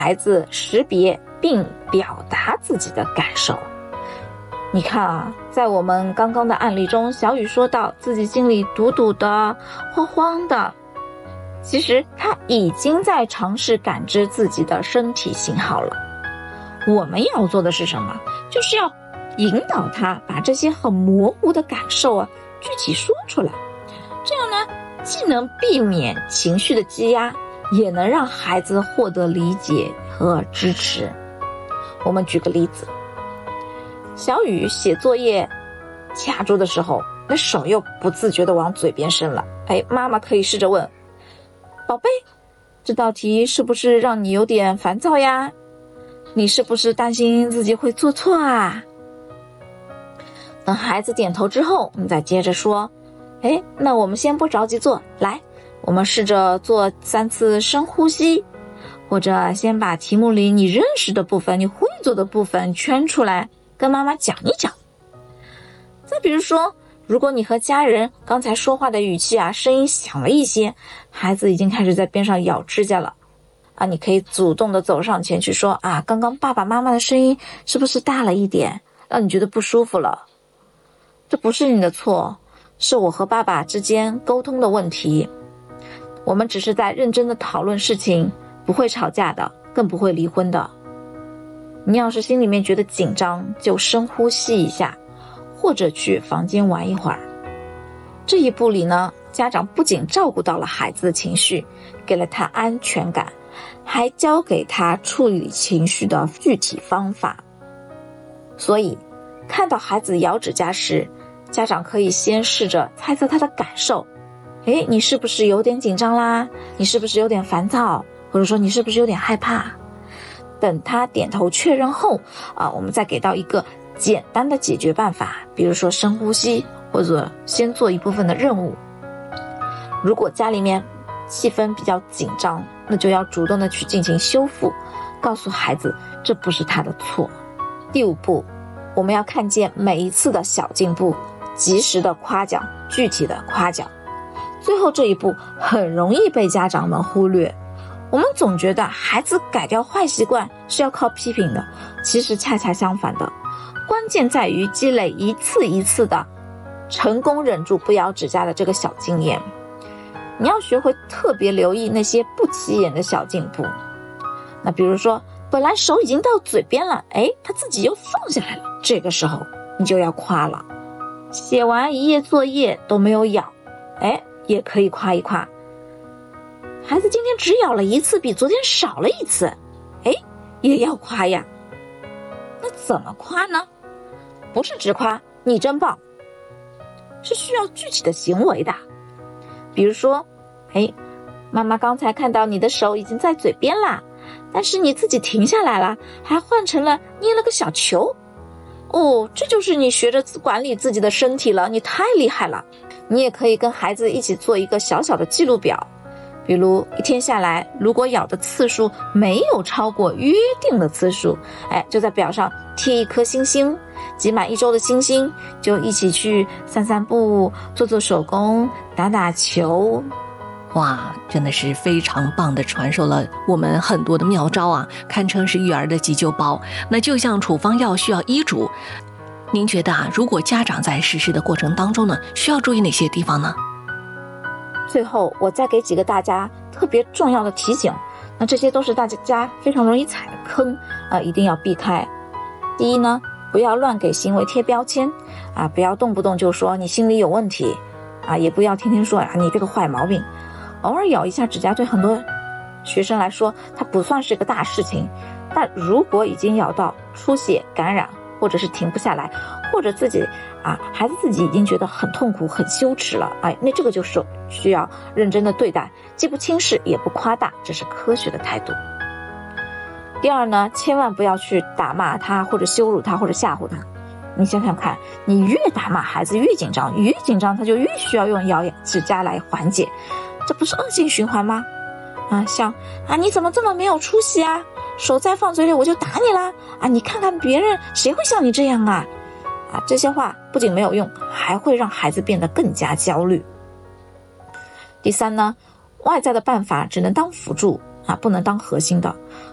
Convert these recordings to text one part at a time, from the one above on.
孩子识别并表达自己的感受。你看啊，在我们刚刚的案例中，小雨说到自己心里堵堵的、慌慌的，其实他已经在尝试感知自己的身体信号了。我们要做的是什么？就是要引导他把这些很模糊的感受具体说出来。这样呢，既能避免情绪的积压，也能让孩子获得理解和支持。我们举个例子，小雨写作业卡住的时候，那手又不自觉地往嘴边伸了。妈妈可以试着问，宝贝，这道题是不是让你有点烦躁呀？你是不是担心自己会做错啊？等孩子点头之后，我们再接着说，那我们先不着急做，来，我们试着做3次深呼吸，或者先把题目里你认识的部分、你会做的部分圈出来，跟妈妈讲一讲。再比如说，如果你和家人刚才说话的语气声音响了一些，孩子已经开始在边上咬指甲了你可以主动的走上前去说刚刚爸爸妈妈的声音是不是大了一点，让你觉得不舒服了？这不是你的错，是我和爸爸之间沟通的问题。我们只是在认真的讨论事情，不会吵架的，更不会离婚的。你要是心里面觉得紧张，就深呼吸一下，或者去房间玩一会儿。这一步里呢，家长不仅照顾到了孩子的情绪，给了他安全感，还教给他处理情绪的具体方法。所以看到孩子咬指甲时，家长可以先试着猜测他的感受。你是不是有点紧张啦？你是不是有点烦躁？或者说你是不是有点害怕？等他点头确认后我们再给到一个简单的解决办法，比如说深呼吸，或者先做一部分的任务。如果家里面气氛比较紧张，那就要主动的去进行修复，告诉孩子这不是他的错。第5步，我们要看见每一次的小进步，及时的夸奖，具体的夸奖。最后这一步很容易被家长们忽略，我们总觉得孩子改掉坏习惯是要靠批评的，其实恰恰相反的，关键在于积累一次一次的成功忍住不咬指甲的这个小经验。你要学会特别留意那些不起眼的小进步。那比如说，本来手已经到嘴边了，他自己又放下来了，这个时候你就要夸了。写完1页作业都没有咬，也可以夸一夸。孩子今天只咬了1次，比昨天少了1次，也要夸呀。那怎么夸呢？不是只夸你真棒，是需要具体的行为的。比如说，妈妈刚才看到你的手已经在嘴边啦，但是你自己停下来了，还换成了捏了个小球。这就是你学着管理自己的身体了，你太厉害了。你也可以跟孩子一起做一个小小的记录表，比如1天下来，如果咬的次数没有超过约定的次数，就在表上贴一颗星星，集满1周的星星，就一起去散散步，做做手工，打打球。 哇，真的是非常棒的传授了我们很多的妙招堪称是育儿的急救包。那就像处方药需要医嘱，您觉得如果家长在实施的过程当中呢，需要注意哪些地方呢？ 最后我再给几个大家特别重要的提醒，那这些都是大家非常容易踩的坑一定要避开。第一呢，不要乱给行为贴标签不要动不动就说你心里有问题也不要天天说你这个坏毛病。偶尔咬一下指甲对很多学生来说它不算是个大事情，但如果已经咬到出血感染，或者是停不下来，或者自己孩子自己已经觉得很痛苦很羞耻了那这个就是需要认真的对待，既不轻视也不夸大，这是科学的态度。第二呢，千万不要去打骂他，或者羞辱他，或者吓唬他。你想想看，你越打骂孩子越紧张，越紧张他就越需要用咬指甲来缓解，这不是恶性循环吗？像你怎么这么没有出息手再放嘴里我就打你啦你看看别人谁会像你这样这些话不仅没有用，还会让孩子变得更加焦虑。第三呢，外在的办法只能当辅助不能当核心的。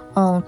嗯，